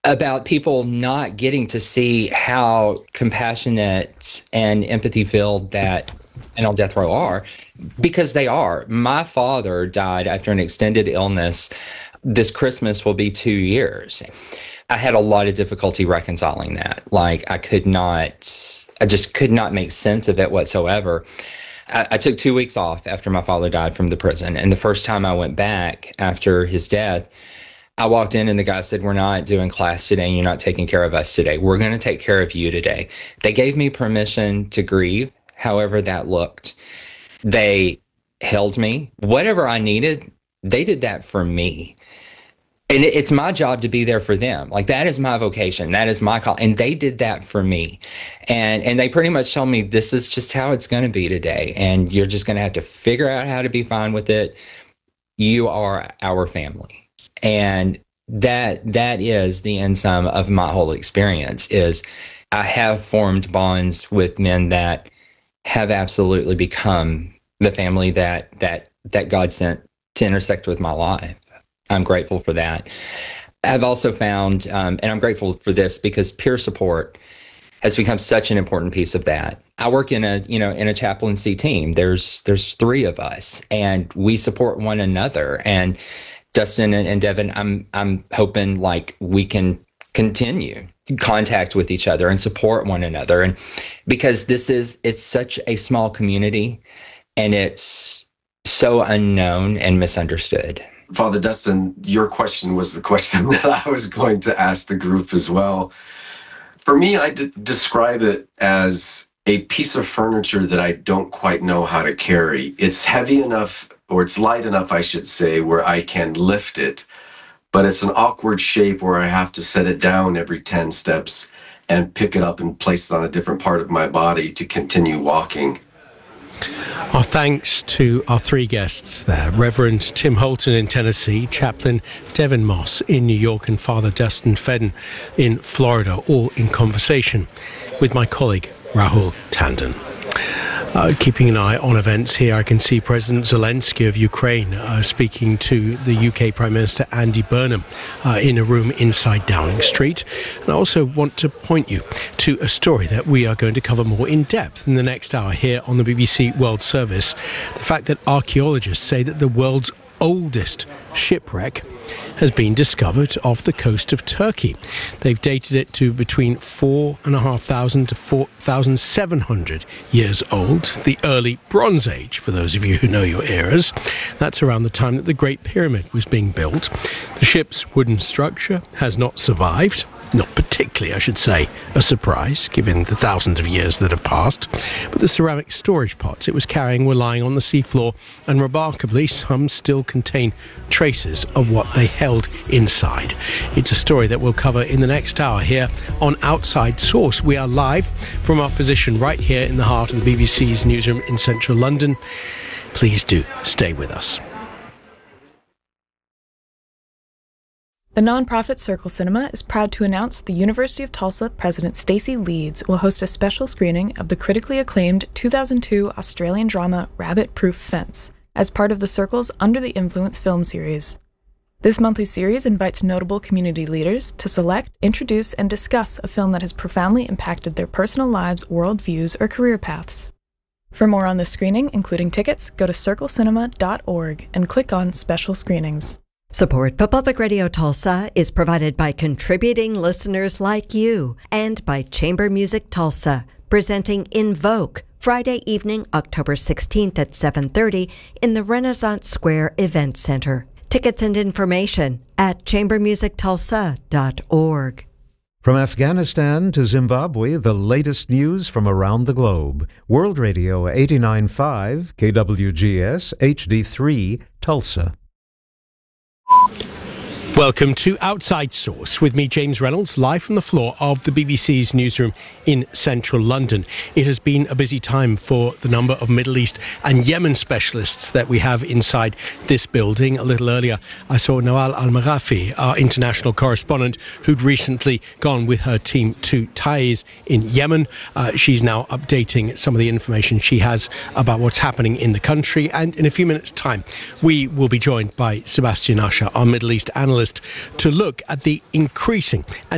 about people not getting to see how compassionate and empathy filled that and on death row are, because they are. My father died after an extended illness. This Christmas will be 2 years. I had a lot of difficulty reconciling that. Like, I just could not make sense of it whatsoever. I took 2 weeks off after my father died from the prison. And the first time I went back after his death, I walked in and the guy said, "We're not doing class today and you're not taking care of us today. We're going to take care of you today." They gave me permission to grieve, however that looked. They held me. Whatever I needed, they did that for me. And it's my job to be there for them. Like, that is my vocation. That is my call. And they did that for me. And they pretty much told me, this is just how it's going to be today. And you're just going to have to figure out how to be fine with it. You are our family. And that is the end sum of my whole experience. Is I have formed bonds with men that have absolutely become the family that God sent to intersect with my life. I'm grateful for that. I've also found, and I'm grateful for this because peer support has become such an important piece of that. I work in a chaplaincy team. There's 3 of us, and we support one another. And Dustin and Devin, I'm hoping like we can continue contact with each other and support one another. And because it's such a small community, and it's so unknown and misunderstood. Father Dustin, your question was the question that I was going to ask the group as well. For me, I describe it as a piece of furniture that I don't quite know how to carry. It's heavy enough, or it's light enough, I should say, where I can lift it, but it's an awkward shape where I have to set it down every 10 steps and pick it up and place it on a different part of my body to continue walking. Our thanks to our 3 guests there, Reverend Tim Holton in Tennessee, Chaplain Devin Moss in New York, and Father Dustin Fedden in Florida, all in conversation with my colleague Rahul Tandon. Keeping an eye on events here, I can see President Zelensky of Ukraine speaking to the UK Prime Minister Andy Burnham in a room inside Downing Street. And I also want to point you to a story that we are going to cover more in depth in the next hour here on the BBC World Service. The fact that archaeologists say that the world's oldest shipwreck has been discovered off the coast of Turkey. They've dated it to between 4,500 to 4,700 years old, the early Bronze Age, for those of you who know your eras. That's around the time that the Great Pyramid was being built. The ship's wooden structure has not survived. Not particularly, I should say, a surprise, given the thousands of years that have passed. But the ceramic storage pots it was carrying were lying on the seafloor, and remarkably, some still contain traces of what they held inside. It's a story that we'll cover in the next hour here on Outside Source. We are live from our position right here in the heart of the BBC's newsroom in central London. Please do stay with us. The non-profit Circle Cinema is proud to announce the University of Tulsa President Stacey Leeds will host a special screening of the critically acclaimed 2002 Australian drama Rabbit Proof Fence as part of the Circle's Under the Influence film series. This monthly series invites notable community leaders to select, introduce, and discuss a film that has profoundly impacted their personal lives, worldviews, or career paths. For more on this screening, including tickets, go to circlecinema.org and click on Special Screenings. Support for Public Radio Tulsa is provided by contributing listeners like you and by Chamber Music Tulsa, presenting Invoke Friday evening, October 16th at 7:30 in the Renaissance Square Event Center. Tickets and information at chambermusictulsa.org. From Afghanistan to Zimbabwe, the latest news from around the globe. World Radio 89.5, KWGS, HD3, Tulsa. Welcome to Outside Source with me, James Reynolds, live from the floor of the BBC's newsroom in central London. It has been a busy time for the number of Middle East and Yemen specialists that we have inside this building. A little earlier, I saw Nawal Al-Maghafi, our international correspondent, who'd recently gone with her team to Taiz in Yemen. She's now updating some of the information she has about what's happening in the country. And in a few minutes' time, we will be joined by Sebastian Usher, our Middle East analyst, to look at the increasing and